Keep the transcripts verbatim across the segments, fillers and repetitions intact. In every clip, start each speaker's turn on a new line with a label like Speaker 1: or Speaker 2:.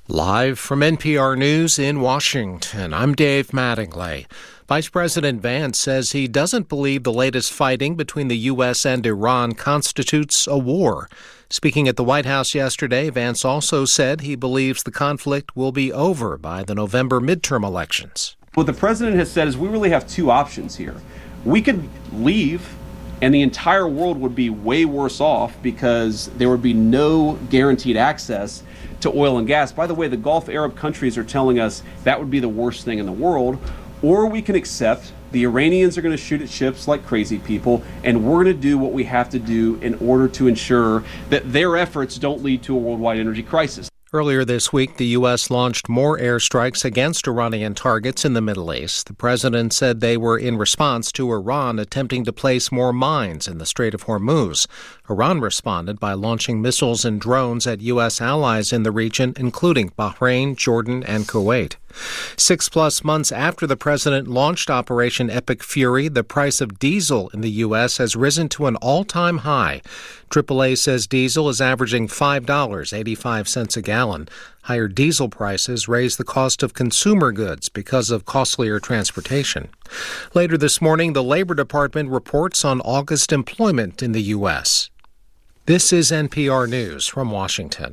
Speaker 1: Live from N P R News in Washington, I'm Dave Mattingly. Vice President Vance says he doesn't believe the latest fighting between the U S and Iran constitutes a war. Speaking at the White House yesterday, Vance also said he believes the conflict will be over by the November midterm elections.
Speaker 2: What the president has said is we really have two options here. We could leave and the entire world would be way worse off because there would be no guaranteed access to oil and gas. By the way, the Gulf Arab countries are telling us that would be the worst thing in the world. Or we can accept the Iranians are going to shoot at ships like crazy people, and we're going to do what we have to do in order to ensure that their efforts don't lead to a worldwide energy crisis.
Speaker 1: Earlier this week, the U S launched more airstrikes against Iranian targets in the Middle East. The president said they were in response to Iran attempting to place more mines in the Strait of Hormuz. Iran responded by launching missiles and drones at U S allies in the region, including Bahrain, Jordan, and Kuwait. Six plus months after the president launched Operation Epic Fury, the price of diesel in the U S has risen to an all-time high. triple A says diesel is averaging five dollars and eighty-five cents a gallon. Higher diesel prices raise the cost of consumer goods because of costlier transportation. Later this morning, the Labor Department reports on August employment in the U S. This is N P R News from Washington.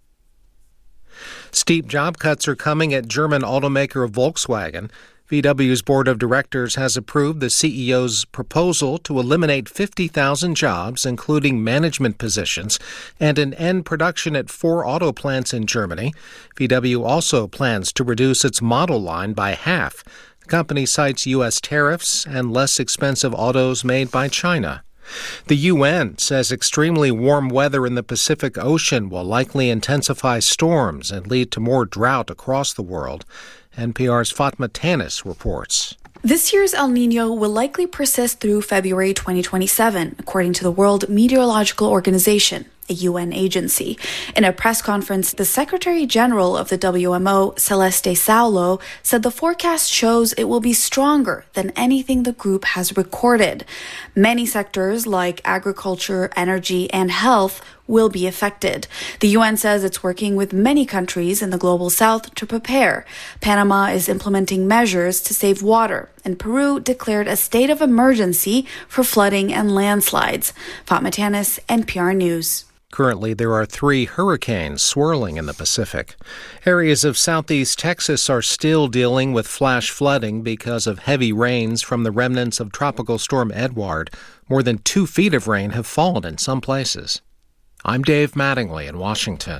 Speaker 1: Steep job cuts are coming at German automaker Volkswagen. V W's board of directors has approved the C E O's proposal to eliminate fifty thousand jobs, including management positions, and an end production at four auto plants in Germany. V W also plans to reduce its model line by half. The company cites U S tariffs and less expensive autos made by China. The U N says extremely warm weather in the Pacific Ocean will likely intensify storms and lead to more drought across the world. N P R's Fatma Tanis reports.
Speaker 3: This year's El Niño will likely persist through February twenty twenty-seven, according to the World Meteorological Organization, a U N agency. In a press conference, the Secretary General of the W M O, Celeste Saulo, said the forecast shows it will be stronger than anything the group has recorded. Many sectors like agriculture, energy, and health will be affected. The U N says it's working with many countries in the global south to prepare. Panama is implementing measures to save water, and Peru declared a state of emergency for flooding and landslides. Fatma Tanis, N P R News.
Speaker 1: Currently, there are three hurricanes swirling in the Pacific. Areas of southeast Texas are still dealing with flash flooding because of heavy rains from the remnants of Tropical Storm Edward. More than two feet of rain have fallen in some places. I'm Dave Mattingly in Washington.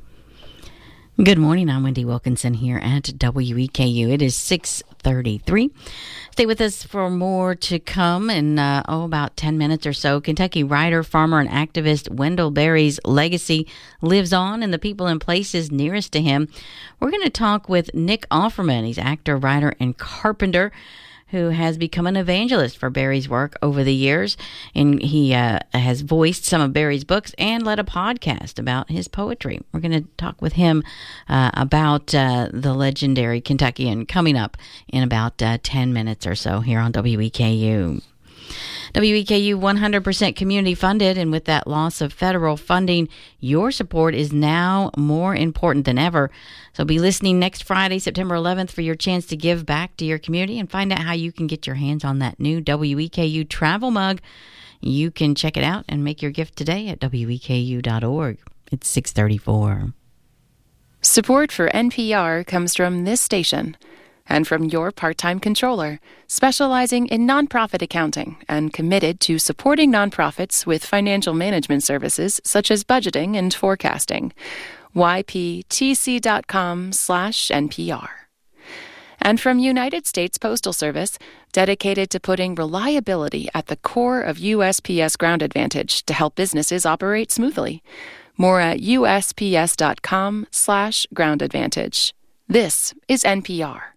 Speaker 4: Good morning. I'm Wendy Wilkinson here at W E K U. It is six thirty-three. Stay with us for more to come in, uh, oh, about ten minutes or so. Kentucky writer, farmer, and activist Wendell Berry's legacy lives on in the people and places nearest to him. We're going to talk with Nick Offerman. He's actor, writer, and carpenter who has become an evangelist for Berry's work over the years. And he uh, has voiced some of Berry's books and led a podcast about his poetry. We're going to talk with him uh, about uh, the legendary Kentuckian coming up in about uh, ten minutes or so here on W E K U. W E K U one hundred percent community funded, and with that loss of federal funding, your support is now more important than ever. So be listening next Friday, September eleventh, for your chance to give back to your community and find out how you can get your hands on that new W E K U travel mug. You can check it out and make your gift today at W E K U dot org. It's six thirty-four.
Speaker 5: Support for N P R comes from this station and from your part-time controller, specializing in nonprofit accounting and committed to supporting nonprofits with financial management services such as budgeting and forecasting. Y P T C dot com slash N P R. And from United States Postal Service, dedicated to putting reliability at the core of U S P S Ground Advantage to help businesses operate smoothly. More at U S P S dot com slash Ground Advantage. This is N P R.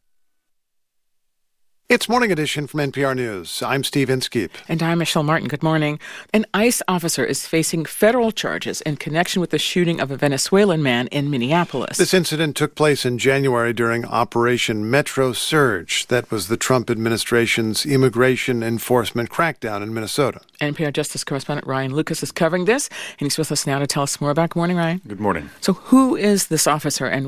Speaker 6: It's Morning Edition from N P R News. I'm Steve Inskeep.
Speaker 7: And I'm Michelle Martin. Good morning. An ICE officer is facing federal charges in connection with the shooting of a Venezuelan man in Minneapolis.
Speaker 6: This incident took place in January during Operation Metro Surge. That was the Trump administration's immigration enforcement crackdown in Minnesota.
Speaker 7: N P R Justice correspondent Ryan Lucas is covering this, and he's with us now to tell us more about. Good morning, Ryan.
Speaker 8: Good morning.
Speaker 7: So who is this officer, and